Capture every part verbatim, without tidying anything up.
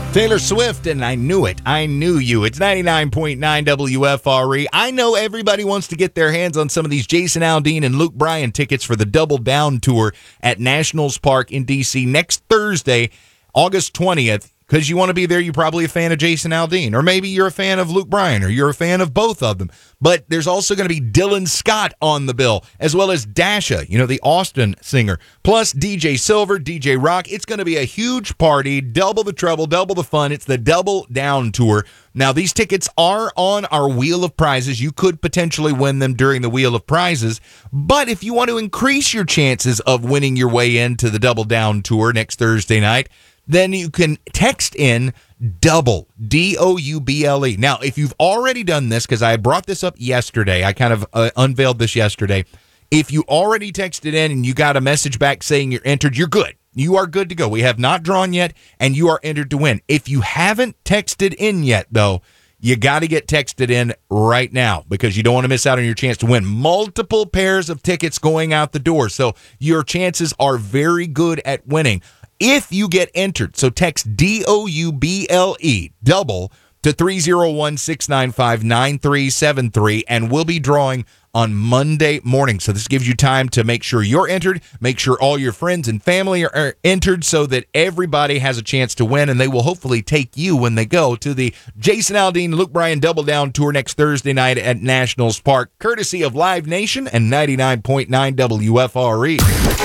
Taylor Swift, and I knew it. I knew you. It's ninety-nine point nine W F R E. I know everybody wants to get their hands on some of these Jason Aldean and Luke Bryan tickets for the Double Down Tour at Nationals Park in D C next Thursday, August twentieth. Because you want to be there, you're probably a fan of Jason Aldean, or maybe you're a fan of Luke Bryan, or you're a fan of both of them. But there's also going to be Dylan Scott on the bill, as well as Dasha, you know, the Austin singer, plus D J Silver, D J Rock. It's going to be a huge party, double the trouble, double the fun. It's the Double Down Tour. Now, these tickets are on our Wheel of Prizes. You could potentially win them during the Wheel of Prizes. But if you want to increase your chances of winning your way into the Double Down Tour next Thursday night, then you can text in DOUBLE, D O U B L E. Now, if you've already done this, because I brought this up yesterday, I kind of uh, unveiled this yesterday. If you already texted in and you got a message back saying you're entered, you're good. You are good to go. We have not drawn yet, and you are entered to win. If you haven't texted in yet, though, you got to get texted in right now because you don't want to miss out on your chance to win multiple pairs of tickets going out the door. So your chances are very good at winning if you get entered. So text D O U B L E, double, to three oh one, six nine five, nine three seven three, and we'll be drawing on Monday morning. So this gives you time to make sure you're entered, make sure all your friends and family are, are entered so that everybody has a chance to win, and they will hopefully take you when they go to the Jason Aldean, Luke Bryan Double Down Tour next Thursday night at Nationals Park, courtesy of Live Nation and ninety-nine point nine W F R E.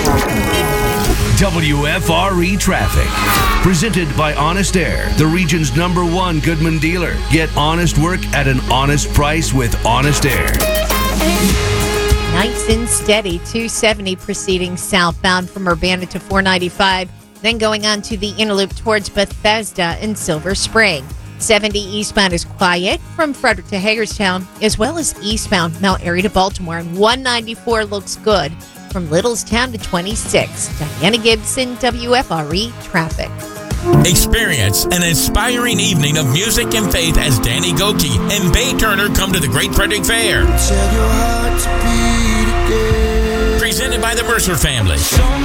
W F R E Traffic. Presented by Honest Air, the region's number one Goodman dealer. Get honest work at an honest price with Honest Air. Nice and steady, two seventy proceeding southbound from Urbana to four ninety-five, then going on to the inner loop towards Bethesda and Silver Spring. seventy eastbound is quiet from Frederick to Hagerstown, as well as eastbound Mount Airy to Baltimore, and one ninety-four looks good from Littlestown to twenty-six. Diana Gibson, W F R E Traffic. Experience an inspiring evening of music and faith as Danny Goki and Bay Turner come to the Great Frederick Fair. Presented by the Mercer family.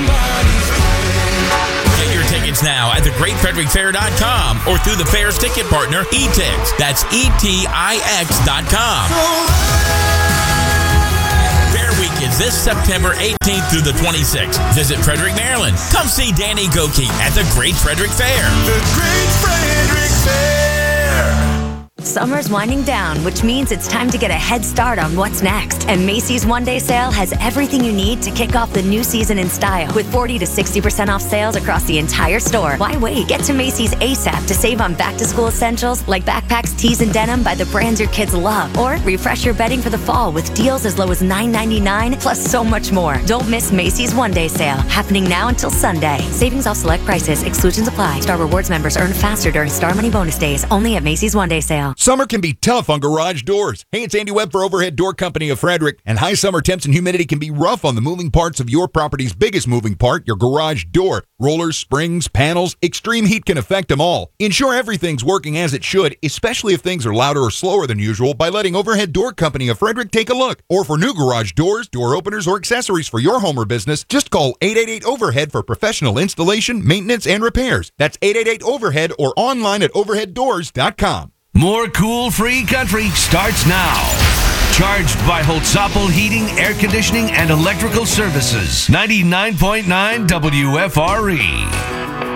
Get your tickets now at the great frederick fair dot com or through the fair's ticket partner, eTix. That's E T I X dot com. Week is this September eighteenth through the twenty-sixth. Visit Frederick, Maryland. Come see Danny Goki at the Great Frederick Fair. The Great Frederick Fair. Summer's winding down, which means it's time to get a head start on what's next. And Macy's One Day Sale has everything you need to kick off the new season in style with forty to sixty percent off sales across the entire store. Why wait? Get to Macy's ASAP to save on back-to-school essentials like backpacks, tees, and denim by the brands your kids love. Or refresh your bedding for the fall with deals as low as nine ninety-nine, plus so much more. Don't miss Macy's One Day Sale, happening now until Sunday. Savings off select prices. Exclusions apply. Star Rewards members earn faster during Star Money bonus days. Only at Macy's One Day Sale. Summer can be tough on garage doors. Hey, it's Andy Webb for Overhead Door Company of Frederick. And high summer temps and humidity can be rough on the moving parts of your property's biggest moving part, your garage door. Rollers, springs, panels, extreme heat can affect them all. Ensure everything's working as it should, especially if things are louder or slower than usual, by letting Overhead Door Company of Frederick take a look. Or for new garage doors, door openers, or accessories for your home or business, just call eight eight eight overhead for professional installation, maintenance, and repairs. That's eight eight eight overhead or online at overhead doors dot com. More cool free country starts now. Charged by Holtzapfel Heating, Air Conditioning, and Electrical Services. ninety-nine point nine W F R E.